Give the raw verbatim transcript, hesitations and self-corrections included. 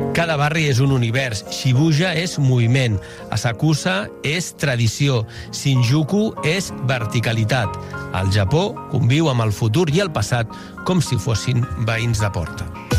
Cada barri és un univers. Shibuya és moviment. Asakusa és tradició. Shinjuku és verticalitat. El Japó conviu amb el futur i el passat com si fossin veïns de porta.